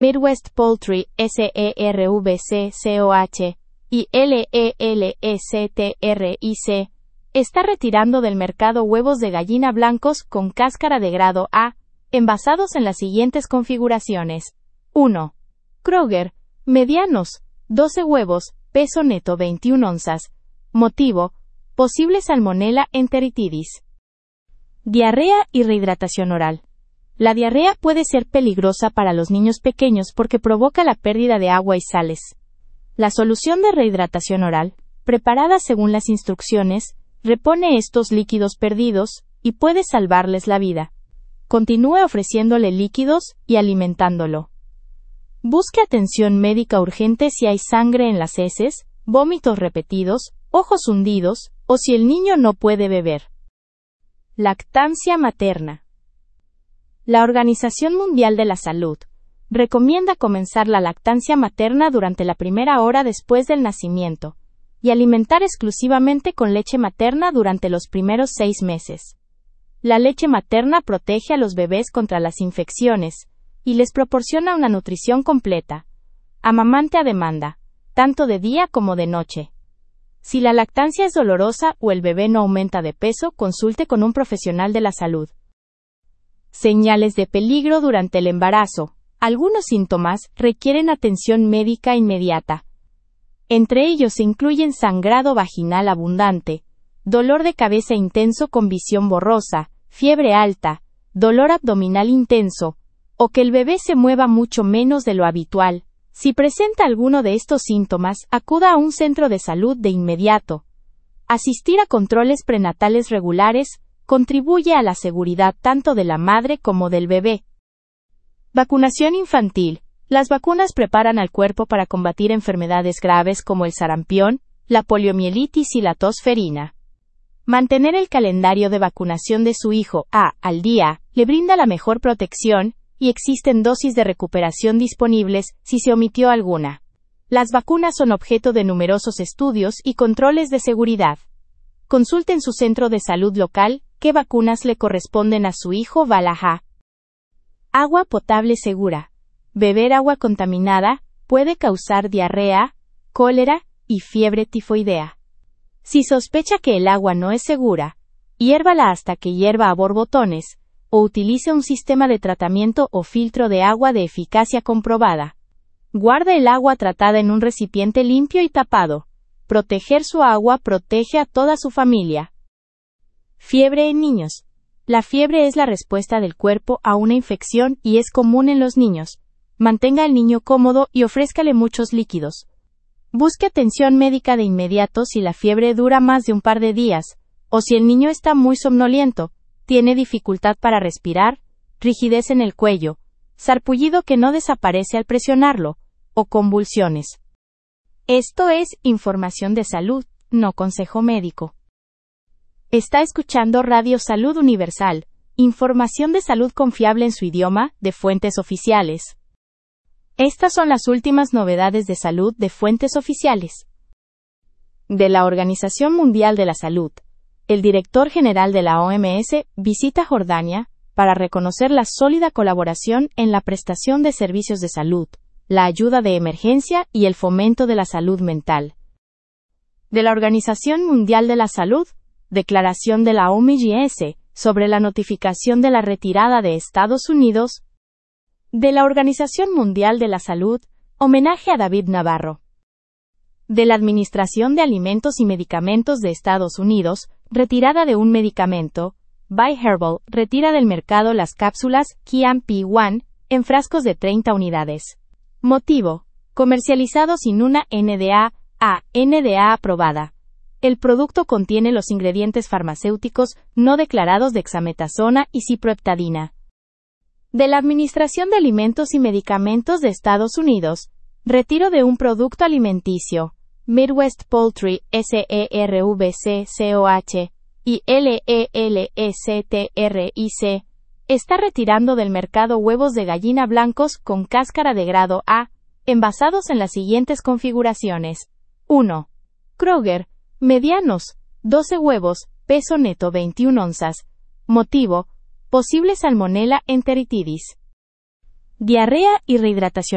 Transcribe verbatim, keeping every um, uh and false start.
Midwest Poultry, SERVC-CoH, y LELESTRIC, está retirando del mercado huevos de gallina blancos con cáscara de grado A, envasados en las siguientes configuraciones. uno. Kroger, medianos, doce huevos, peso neto veintiuna onzas. Motivo: posible Salmonella enteritidis. Diarrea y rehidratación oral. La diarrea puede ser peligrosa para los niños pequeños porque provoca la pérdida de agua y sales. La solución de rehidratación oral, preparada según las instrucciones, repone estos líquidos perdidos y puede salvarles la vida. Continúe ofreciéndole líquidos y alimentándolo. Busque atención médica urgente si hay sangre en las heces, vómitos repetidos, ojos hundidos, o si el niño no puede beber. Lactancia materna. La Organización Mundial de la Salud recomienda comenzar la lactancia materna durante la primera hora después del nacimiento y alimentar exclusivamente con leche materna durante los primeros seis meses. La leche materna protege a los bebés contra las infecciones y les proporciona una nutrición completa. Amamante a demanda, tanto de día como de noche. Si la lactancia es dolorosa o el bebé no aumenta de peso, consulte con un profesional de la salud. Señales de peligro durante el embarazo. Algunos síntomas requieren atención médica inmediata. Entre ellos se incluyen sangrado vaginal abundante, dolor de cabeza intenso con visión borrosa, fiebre alta, dolor abdominal intenso, o que el bebé se mueva mucho menos de lo habitual. Si presenta alguno de estos síntomas, acuda a un centro de salud de inmediato. Asistir a controles prenatales regulares contribuye a la seguridad tanto de la madre como del bebé. Vacunación infantil. Las vacunas preparan al cuerpo para combatir enfermedades graves como el sarampión, la poliomielitis y la tos ferina. Mantener el calendario de vacunación de su hijo a al día le brinda la mejor protección, y existen dosis de recuperación disponibles si se omitió alguna. Las vacunas son objeto de numerosos estudios y controles de seguridad. Consulte en su centro de salud local qué vacunas le corresponden a su hijo Balaja. Agua potable segura. Beber agua contaminada puede causar diarrea, cólera y fiebre tifoidea. Si sospecha que el agua no es segura, hiérvala hasta que hierva a borbotones, o utilice un sistema de tratamiento o filtro de agua de eficacia comprobada. Guarde el agua tratada en un recipiente limpio y tapado. Proteger su agua protege a toda su familia. Fiebre en niños. La fiebre es la respuesta del cuerpo a una infección y es común en los niños. Mantenga al niño cómodo y ofrézcale muchos líquidos. Busque atención médica de inmediato si la fiebre dura más de un par de días, o si el niño está muy somnoliento, tiene dificultad para respirar, rigidez en el cuello, sarpullido que no desaparece al presionarlo, o convulsiones. Esto es información de salud, no consejo médico. Está escuchando Radio Salud Universal, información de salud confiable en su idioma, de fuentes oficiales. Estas son las últimas novedades de salud de fuentes oficiales. De la Organización Mundial de la Salud. El director general de la O M S visita Jordania para reconocer la sólida colaboración en la prestación de servicios de salud, la ayuda de emergencia y el fomento de la salud mental. De la Organización Mundial de la Salud, declaración de la O M S sobre la notificación de la retirada de Estados Unidos. De la Organización Mundial de la Salud, homenaje a David Navarro. De la Administración de Alimentos y Medicamentos de Estados Unidos, retirada de un medicamento, By Herbal retira del mercado las cápsulas K M P uno en frascos de treinta unidades. Motivo: comercializado sin una N D A, A, N D A aprobada. El producto contiene los ingredientes farmacéuticos no declarados dexametasona y ciproheptadina. De la Administración de Alimentos y Medicamentos de Estados Unidos, retiro de un producto alimenticio, Midwest Poultry, SERVC-CoH, y LELESTRIC, está retirando del mercado huevos de gallina blancos con cáscara de grado A, envasados en las siguientes configuraciones. uno. Kroger, medianos, doce huevos, peso neto veintiuna onzas. Motivo: posible Salmonella enteritidis. Diarrea y rehidratación